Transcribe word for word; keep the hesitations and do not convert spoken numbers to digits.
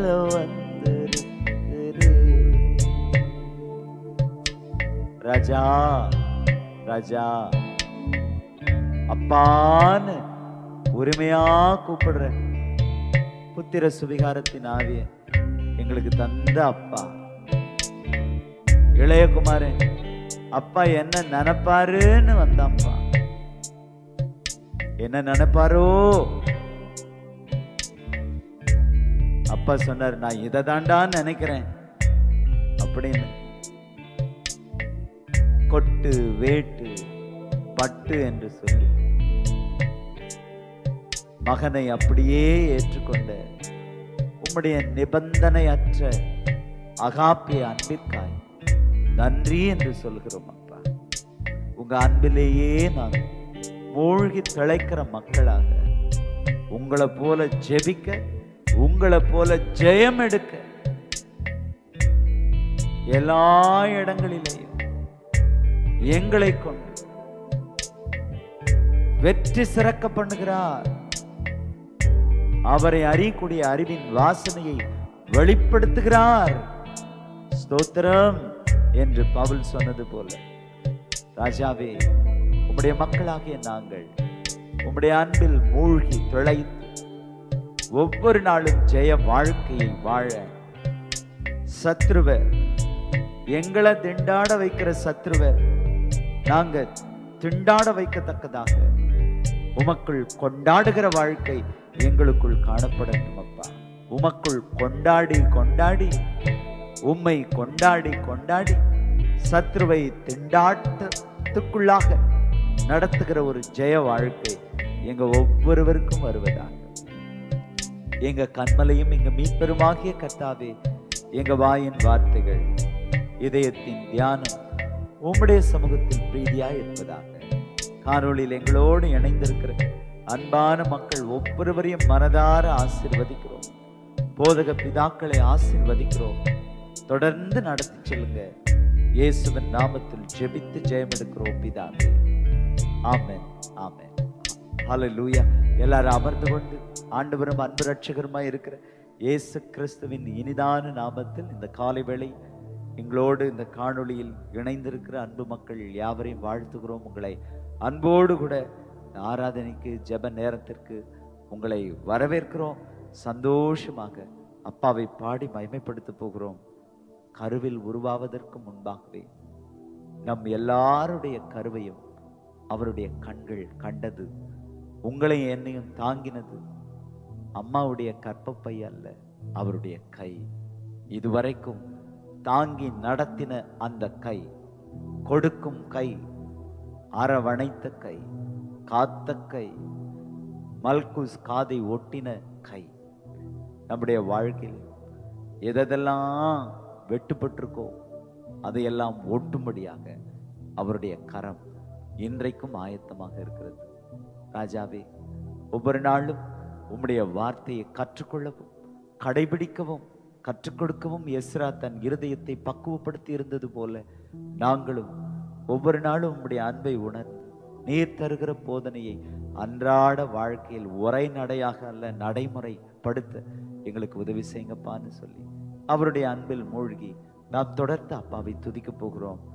வந்திருக்கிறே. ராஜா ராஜா அப்பான்னு உரிமையா கூப்பிடுற புத்திர சுவிகாரத்தின் ஆவிய எங்களுக்கு தந்த அப்பா. இளையகுமாரன் அப்பா என்ன நினைப்பாருன்னு வந்தான்ப்பா. என்ன நினைப்பாரோ? அப்பா சொன்னார், நான் இதை தாண்டான்னு நினைக்கிறேன் அப்படின்னு. கொட்டு வேட்டு பட்டு என்று சொல்லி மகனை அப்படியே ஏற்றுக்கொண்ட உம்முடைய நிபந்தனையற்ற அகாப்பிய அன்பிற்காய் நன்றி என்று சொல்கிறோம் அப்பா. உங்க அன்பிலேயே நான் மூழ்கி திளைக்கிற மக்களாக உங்களை போல ஜெபிக்க, உங்களை போல ஜெயம் எடுக்க எல்லா இடங்களிலேயும் எங்களை கொண்டு வெற்றி சிறக்க பண்ணுகிறார். அவரை அறியக்கூடிய அறிவின் வாசனையை வெளிப்படுத்துகிறார். ஸ்தோத்திரம் என்று பவுல் சொன்னது போல ராஜாவே, உம்முடைய மக்களாகிய நாங்கள் உம்முடைய அன்பில் மூழ்கி திளைத்து ஒவ்வொரு நாளும் ஜெய வாழ்க்கையை வாழ, சத்ருவ எங்களை திண்டாட வைக்கிற சத்ருவ நாங்க திண்டாட வைக்கத்தக்கதாக உமக்குள் கொண்டாடுகிற வாழ்க்கை எங்களுக்குள் காணப்படட்டும் அப்பா. உமக்குள் கொண்டாடி கொண்டாடி உம்மை கொண்டாடி கொண்டாடி சத்ருவை திண்டாட்டத்துக்குள்ளாக நடத்துகிற ஒரு ஜெய வாழ்க்கை எங்க ஒவ்வொருவருக்கும் வருவதாக. எங்க கண்மலையும் எங்க மீட்பெருமாகிய கர்த்தாவே, எங்க வாயின் வார்த்தைகள் இதயத்தின் தியானம் உம்முடைய சமூகத்தில் பிரீதியாய் இருப்பதாக. காணொளியில் எங்களோடு இணைந்திருக்கிற அன்பான மக்கள் ஒவ்வொருவரையும் மனதார ஆசீர்வதிக்கிறோம். போதக பிதாக்களை ஆசீர்வதிக்கிறோம். தொடர்ந்து நடத்தி செல்லுங்க. இயேசுவின் நாமத்தில் ஜெபித்து ஜெயம் எடுக்கிறோம் பிதாவே. ஆமென் ஆமென். ஹல்லேலூயா. எல்லாரும் அமர்ந்து கொண்டு ஆண்டவரும் அன்பு ரட்சகருமாய் இருக்கிற இயேசு கிறிஸ்துவின் இனிதான நாமத்தில் இந்த காலை வேளை எங்களோடு இந்த காணொளியில் இணைந்திருக்கிற அன்பு மக்கள் யாவரையும் வாழ்த்துகிறோம். உங்களை அன்போடு கூட ஆராதனைக்கு ஜெப நேரத்திற்கு உங்களை வரவேற்கிறோம். சந்தோஷமாக அப்பாவை பாடி மகிமைப்படுத்த போகிறோம். கருவில் உருவாவதற்கு முன்பாகவே நம் எல்லாருடைய கருவையும் அவருடைய கண்கள் கண்டது. உங்களையும் என்னையும் தாங்கினது அம்மாவுடைய கற்பப்பை அல்ல, அவருடைய கை. இதுவரைக்கும் தாங்கி நடத்தின அந்த கை, கொடுக்கும் கை, அரவணைத்த கை, காத்த கை, மல்குஸ் காதை ஒட்டின கை. நம்முடைய வாழ்க்கையில் எதெல்லாம் வெட்டுப்பட்டிருக்கோ அதையெல்லாம் ஒட்டும்படியாக அவருடைய கரம் இன்றைக்கும் ஆயத்தமாக இருக்கிறது. ராஜாவே, ஒவ்வொரு நாளும் உம்முடைய வார்த்தையை கற்றுக்கொள்ளவும் கடைபிடிக்கவும் கற்றுக் கொடுக்கவும் எஸ்ரா தன் இருதயத்தை பக்குவப்படுத்தி இருந்தது போல நாங்களும் ஒவ்வொரு நாளும் உம்முடைய அன்பை உணர்ந்து நீர் தருகிற போதனையை அன்றாட வாழ்க்கையில் உரை நடையாக அல்ல நடைமுறைப்படுத்த எங்களுக்கு உதவி செய்யுங்கப்பான்னு சொல்லி அவருடைய அன்பில் மூழ்கி நாம் தொடர்ந்து அப்பாவை துதிக்க போகிறோம்.